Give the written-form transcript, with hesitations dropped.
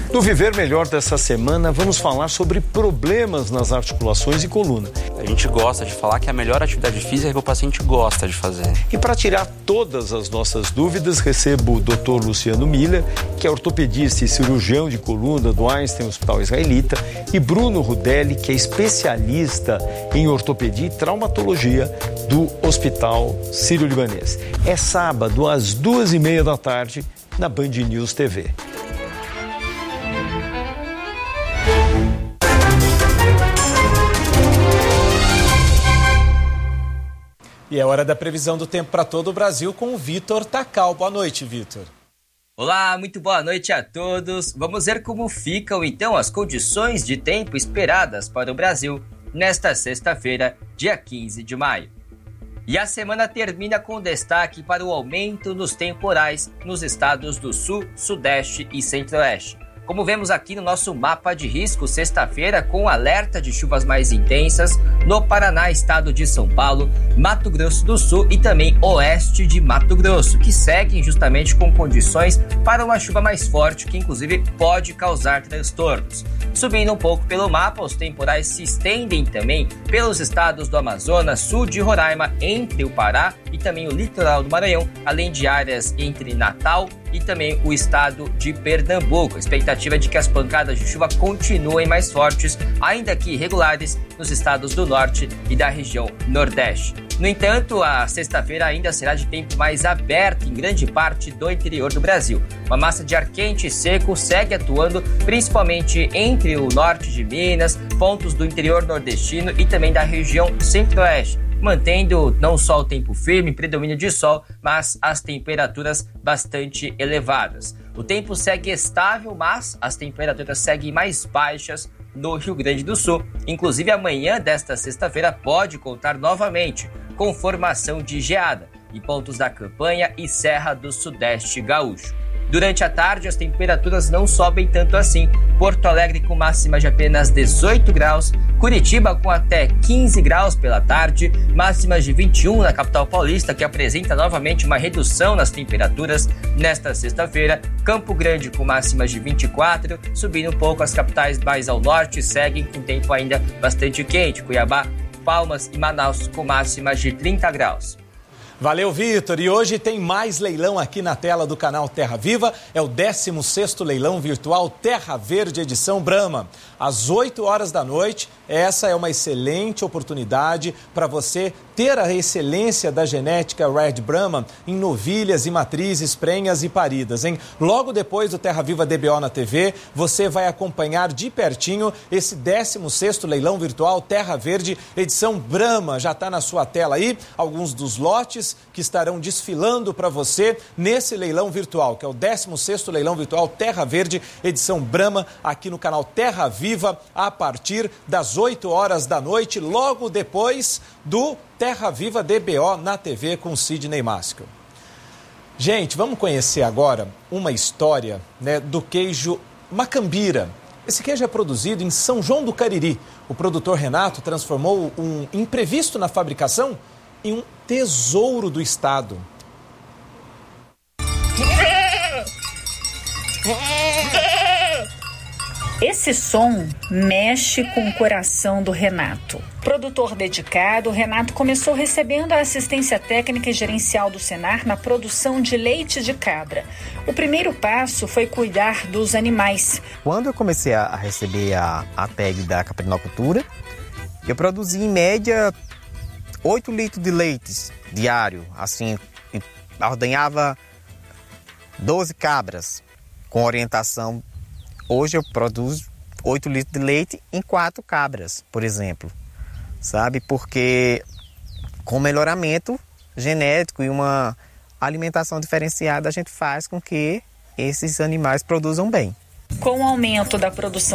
No Viver Melhor dessa semana, vamos falar sobre problemas nas articulações e coluna. A gente gosta de falar que a melhor atividade física é que o paciente gosta de fazer. E para tirar todas as nossas dúvidas, recebo o Dr. Luciano Miller, que é ortopedista e cirurgião de coluna do Einstein Hospital Israelita, e Bruno Rudelli, que é especialista em ortopedia e traumatologia do Hospital Sírio-Libanês. É sábado, às 2h30 da tarde, na Band News TV. E é hora da previsão do tempo para todo o Brasil com o Vitor Tacal. Boa noite, Vitor. Olá, muito boa noite a todos. Vamos ver como ficam então as condições de tempo esperadas para o Brasil nesta sexta-feira, dia 15 de maio. E a semana termina com destaque para o aumento nos temporais nos estados do Sul, Sudeste e Centro-Oeste. Como vemos aqui no nosso mapa de risco, sexta-feira com alerta de chuvas mais intensas no Paraná, estado de São Paulo, Mato Grosso do Sul e também oeste de Mato Grosso, que seguem justamente com condições para uma chuva mais forte, que inclusive pode causar transtornos. Subindo um pouco pelo mapa, os temporais se estendem também pelos estados do Amazonas, sul de Roraima, entre o Pará e também o litoral do Maranhão, além de áreas entre Natal e também o estado de Pernambuco. A expectativa é de que as pancadas de chuva continuem mais fortes, ainda que irregulares, nos estados do norte e da região nordeste. No entanto, a sexta-feira ainda será de tempo mais aberto em grande parte do interior do Brasil. Uma massa de ar quente e seco segue atuando principalmente entre o norte de Minas, pontos do interior nordestino e também da região centro-oeste, mantendo não só o tempo firme, predomínio de sol, mas as temperaturas bastante elevadas. O tempo segue estável, mas as temperaturas seguem mais baixas no Rio Grande do Sul. Inclusive, amanhã desta sexta-feira pode contar novamente com formação de geada em pontos da Campanha e Serra do Sudeste Gaúcho. Durante a tarde, as temperaturas não sobem tanto assim. Porto Alegre com máxima de apenas 18 graus, Curitiba com até 15 graus pela tarde, máximas de 21 na capital paulista, que apresenta novamente uma redução nas temperaturas nesta sexta-feira. Campo Grande com máximas de 24, subindo um pouco as capitais mais ao norte, seguem com tempo ainda bastante quente. Cuiabá, Palmas e Manaus com máximas de 30 graus. Valeu, Vitor. E hoje tem mais leilão aqui na tela do canal Terra Viva. É o 16º leilão virtual Terra Verde edição Brahma. Às 8 horas da noite, essa é uma excelente oportunidade para você ter a excelência da genética Red Brahma em novilhas e matrizes, prenhas e paridas, hein? Logo depois do Terra Viva DBO na TV, você vai acompanhar de pertinho esse 16º leilão virtual Terra Verde edição Brahma. Já está na sua tela aí alguns dos lotes que estarão desfilando para você nesse leilão virtual, que é o 16º leilão virtual Terra Verde edição Brahma, aqui no canal Terra Viva, a partir das 8 horas da noite, logo depois do Terra Viva DBO na TV com Sidney Maschio. Gente, vamos conhecer agora uma história, né, do queijo Macambira. Esse queijo é produzido em São João do Cariri. O produtor Renato transformou um imprevisto na fabricação em um tesouro do estado. Esse som mexe com o coração do Renato. Produtor dedicado, Renato começou recebendo a assistência técnica e gerencial do Senar na produção de leite de cabra. O primeiro passo foi cuidar dos animais. Quando eu comecei a receber a tag da caprinocultura, eu produzi em média 8 litros de leite diário, assim, ordenhava 12 cabras com orientação. Hoje eu produzo 8 litros de leite em 4 cabras, por exemplo, sabe? Porque com melhoramento genético e uma alimentação diferenciada, a gente faz com que esses animais produzam bem. Com o aumento da produção